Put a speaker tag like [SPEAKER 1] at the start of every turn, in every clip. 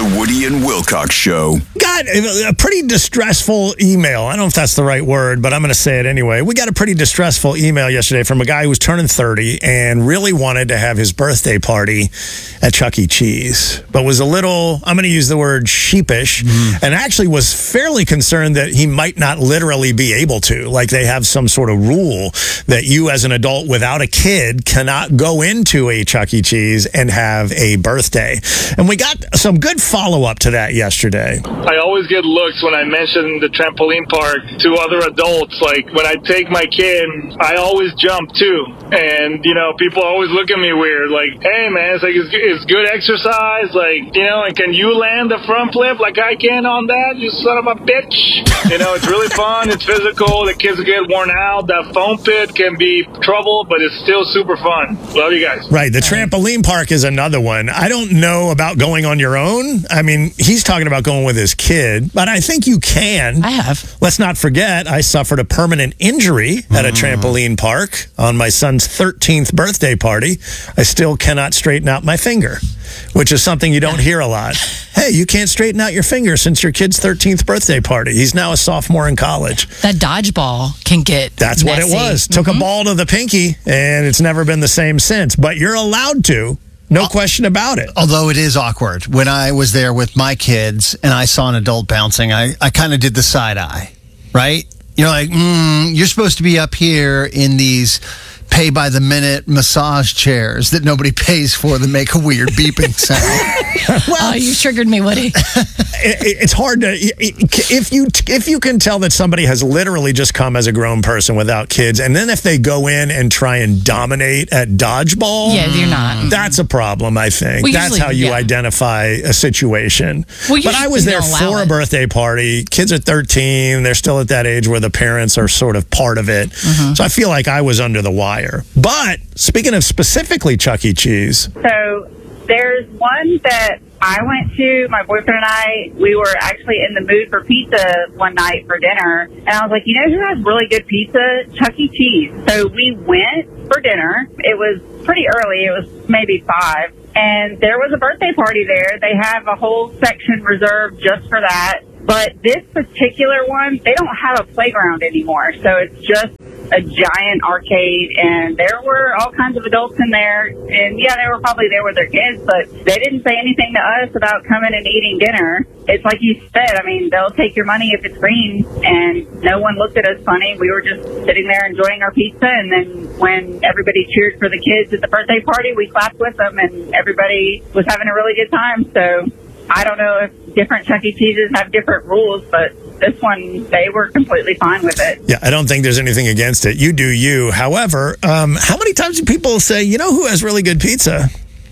[SPEAKER 1] The Woody and Wilcox Show.
[SPEAKER 2] Got a pretty distressful email. I don't know if that's the right word, but I'm going to say it anyway. We got a pretty distressful email yesterday from a guy who was turning 30 and really wanted to have his birthday party at Chuck E. Cheese, but was a little, I'm going to use the word sheepish, and actually was fairly concerned that he might not literally be able to. Like they have some sort of rule that you as an adult without a kid cannot go into a Chuck E. Cheese and have a birthday. And we got some good follow-up to that yesterday.
[SPEAKER 3] I always get looks when I mention the trampoline park to other adults. Like when I take my kid, I always jump too. And, you know, people always look at me weird. Like, hey man, it's like, it's good exercise. Like, you know, and can you land the front flip like I can on that, you son of a bitch? You know, it's really fun. It's physical. The kids get worn out. That foam pit can be trouble, but it's still super fun. Love you guys.
[SPEAKER 2] Right. The trampoline park is another one. I don't know about going on your own. I mean, he's talking about going with his kid, but I think you can.
[SPEAKER 4] I have.
[SPEAKER 2] Let's not forget, I suffered a permanent injury at a trampoline park on my son's 13th birthday party. I still cannot straighten out my finger, which is something you don't hear a lot. Hey, you can't straighten out your finger since your kid's 13th birthday party. He's now a sophomore in college.
[SPEAKER 4] That dodgeball can get
[SPEAKER 2] That's
[SPEAKER 4] messy.
[SPEAKER 2] what it was. Took a ball to the pinky, and it's never been the same since. But you're allowed to. No question about it.
[SPEAKER 5] Although it is awkward. When I was there with my kids and I saw an adult bouncing, I kind of did the side eye, right? You're like, you're supposed to be up here in these pay-by-the-minute massage chairs that nobody pays for that make a weird beeping sound.
[SPEAKER 4] Well, you triggered me, Woody.
[SPEAKER 2] It's hard to if you can tell that somebody has literally just come as a grown person without kids, and then if they go in and try and dominate at dodgeball,
[SPEAKER 4] Yeah, you're not.
[SPEAKER 2] That's a problem. I think
[SPEAKER 4] Well,
[SPEAKER 2] that's
[SPEAKER 4] usually,
[SPEAKER 2] how you
[SPEAKER 4] yeah.
[SPEAKER 2] identify a situation.
[SPEAKER 4] Well,
[SPEAKER 2] but I was there
[SPEAKER 4] usually don't
[SPEAKER 2] for
[SPEAKER 4] allow
[SPEAKER 2] a
[SPEAKER 4] it.
[SPEAKER 2] birthday party. Kids are 13. They're still at that age where the parents are sort of part of it. So I feel like I was under the wire. But speaking of specifically Chuck E. Cheese,
[SPEAKER 6] So there's one that I went to, my boyfriend and I, we were actually in the mood for pizza one night for dinner. And I was like, you know who has really good pizza? Chuck E. Cheese. So we went for dinner. It was pretty early. It was maybe 5. And there was a birthday party there. They have a whole section reserved just for that. But this particular one, they don't have a playground anymore. So it's just a giant arcade, and there were all kinds of adults in there. And yeah, they were probably there with their kids, but they didn't say anything to us about coming and eating dinner. It's like you said, I mean, they'll take your money if it's green, and no one looked at us funny. We were just sitting there enjoying our pizza, and then when everybody cheered for the kids at the birthday party, we clapped with them, and everybody was having a really good time. So I don't know if different Chuck E. Cheeses have different rules, but this one, they were completely fine with it.
[SPEAKER 2] yeah, I don't think there's anything against it. You do you. However, how many times do people say, you know who has really good pizza?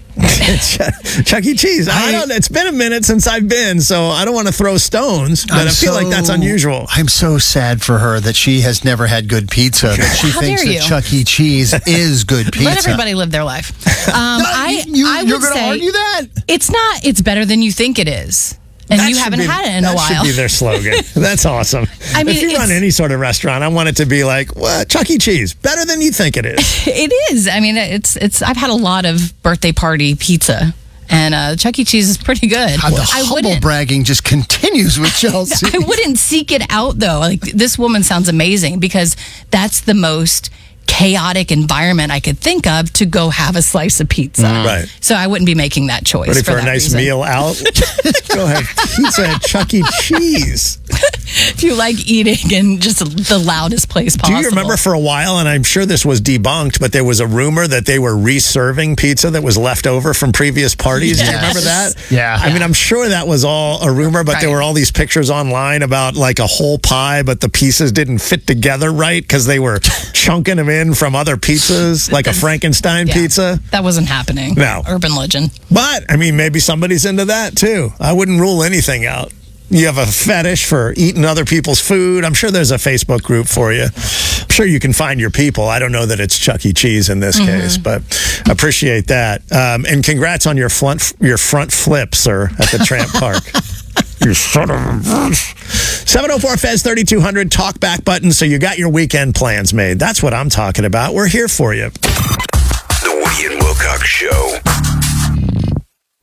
[SPEAKER 2] Chuck E. Cheese. I don't. It's been a minute since I've been, so I don't want to throw stones, but I feel like that's unusual.
[SPEAKER 5] I'm so sad for her that she has never had good pizza, that she
[SPEAKER 4] How
[SPEAKER 5] thinks
[SPEAKER 4] dare
[SPEAKER 5] that
[SPEAKER 4] you?
[SPEAKER 5] Chuck E. Cheese is good pizza.
[SPEAKER 4] Let everybody live their life. I
[SPEAKER 5] You're
[SPEAKER 4] would
[SPEAKER 5] going to
[SPEAKER 4] say
[SPEAKER 5] argue that?
[SPEAKER 4] it's not. It's better than you think it is. And
[SPEAKER 2] That
[SPEAKER 4] you
[SPEAKER 2] should
[SPEAKER 4] haven't
[SPEAKER 2] be-
[SPEAKER 4] had it in a
[SPEAKER 2] That
[SPEAKER 4] while.
[SPEAKER 2] should be their slogan. That's awesome.
[SPEAKER 4] I mean,
[SPEAKER 2] if you run
[SPEAKER 4] it's-
[SPEAKER 2] any sort of restaurant, I want it to be like, well, Chuck E. Cheese, better than you think it is.
[SPEAKER 4] It is. I mean, it's. I've had a lot of birthday party pizza, and Chuck E. Cheese is pretty good.
[SPEAKER 5] God, the
[SPEAKER 4] I
[SPEAKER 5] humble
[SPEAKER 4] wouldn't.
[SPEAKER 5] bragging just continues with Chelsea.
[SPEAKER 4] I wouldn't seek it out though. Like this woman sounds amazing because that's the most chaotic environment I could think of to go have a slice of pizza.
[SPEAKER 2] Right.
[SPEAKER 4] So I wouldn't be making that choice.
[SPEAKER 2] Ready for a
[SPEAKER 4] that
[SPEAKER 2] nice
[SPEAKER 4] reason.
[SPEAKER 2] meal out? Go have pizza at Chuck E. Cheese.
[SPEAKER 4] If you like eating in just the loudest place
[SPEAKER 2] Do
[SPEAKER 4] possible.
[SPEAKER 2] you remember for a while, and I'm sure this was debunked, but there was a rumor that they were reserving pizza that was left over from previous parties? Do you
[SPEAKER 4] Yes.
[SPEAKER 2] remember that?
[SPEAKER 5] Yeah.
[SPEAKER 2] I mean, I'm sure that was all a rumor, but there
[SPEAKER 4] Right.
[SPEAKER 2] were all these pictures online about like a whole pie, but the pieces didn't fit together right because they were chunking them in from other pizzas, like a Frankenstein
[SPEAKER 4] Yeah.
[SPEAKER 2] pizza.
[SPEAKER 4] That wasn't happening.
[SPEAKER 2] No.
[SPEAKER 4] Urban legend.
[SPEAKER 2] But, I mean, maybe somebody's into that too. I wouldn't rule anything out. You have a fetish for eating other people's food. I'm sure there's a Facebook group for you. I'm sure you can find your people. I don't know that it's Chuck E. Cheese in this case, but appreciate that. And congrats on your front flip, sir, at the Tramp Park. You son of a bitch. 704-FEZ 3200 talk back button, so you got your weekend plans made. That's what I'm talking about. We're here for you.
[SPEAKER 1] The Woody and Wilcox Show.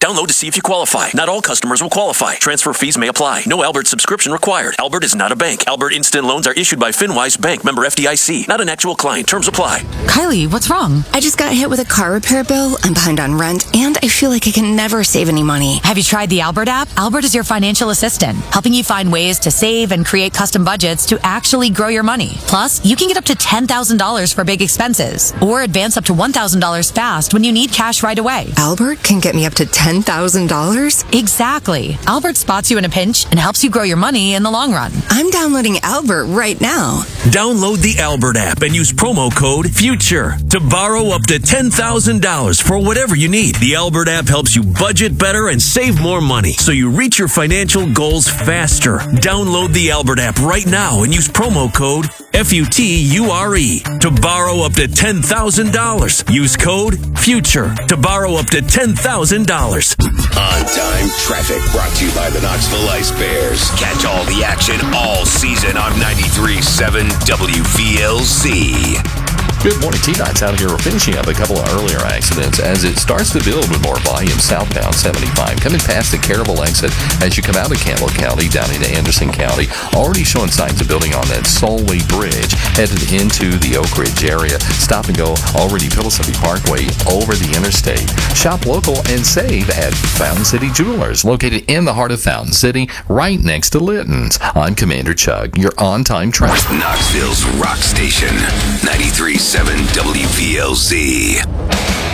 [SPEAKER 7] Download to see if you qualify. Not all customers will qualify. Transfer fees may apply. No Albert subscription required. Albert is not a bank. Albert Instant Loans are issued by FinWise Bank, member FDIC. Not an actual client. Terms apply.
[SPEAKER 8] Kylie, what's wrong?
[SPEAKER 9] I just got hit with a car repair bill. I'm behind on rent, and I feel like I can never save any money.
[SPEAKER 8] Have you tried the Albert app? Albert is your financial assistant, helping you find ways to save and create custom budgets to actually grow your money. Plus, you can get up to $10,000 for big expenses, or advance up to $1,000 fast when you need cash right away.
[SPEAKER 9] Albert can get me up to $10,000?
[SPEAKER 8] Exactly. Albert spots you in a pinch and helps you grow your money in the long run.
[SPEAKER 9] I'm downloading Albert right now.
[SPEAKER 7] Download the Albert app and use promo code FUTURE to borrow up to $10,000 for whatever you need. The Albert app helps you budget better and save more money so you reach your financial goals faster. Download the Albert app right now and use promo code FUTURE to borrow up to $10,000. Use code FUTURE to borrow up to $10,000.
[SPEAKER 1] On-time traffic brought to you by the Knoxville Ice Bears. Catch all the action all season on 93.7 WVLZ.
[SPEAKER 10] Good morning, T-Dots out here. We're finishing up a couple of earlier accidents as it starts to build with more volume southbound 75. Coming past the Caryville exit as you come out of Campbell County down into Anderson County. Already showing signs of building on that Solway Bridge headed into the Oak Ridge area. Stop and go already Pillsbury Parkway over the interstate. Shop local and save at Fountain City Jewelers, located in the heart of Fountain City, right next to Litton's. I'm Commander Chug, your on-time traffic.
[SPEAKER 1] Knoxville's rock station, 93.7 WVLZ.